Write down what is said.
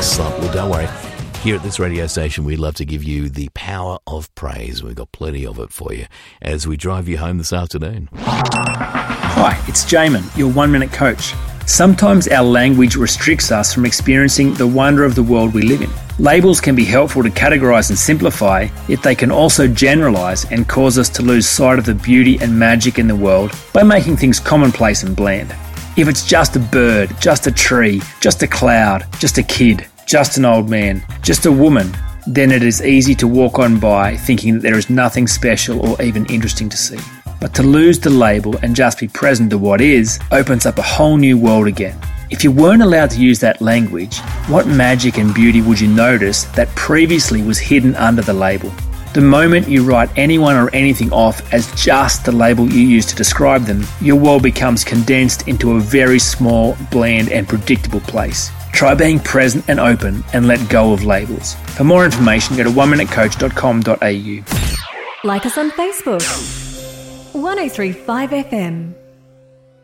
slump. Well, don't worry. Here at this radio station, we love to give you the power of praise. We've got plenty of it for you as we drive you home this afternoon. Hi, it's Jamin, your 1 Minute Coach. Sometimes our language restricts us from experiencing the wonder of the world we live in. Labels can be helpful to categorise and simplify, yet they can also generalise and cause us to lose sight of the beauty and magic in the world by making things commonplace and bland. If it's just a bird, just a tree, just a cloud, just a kid, just an old man, just a woman, then it is easy to walk on by thinking that there is nothing special or even interesting to see. But to lose the label and just be present to what is opens up a whole new world again. If you weren't allowed to use that language, what magic and beauty would you notice that previously was hidden under the label? The moment you write anyone or anything off as just the label you use to describe them, your world becomes condensed into a very small, bland and predictable place. Try being present and open and let go of labels. For more information, go to 1minutecoach.com.au. Like us on Facebook. 1035 FM.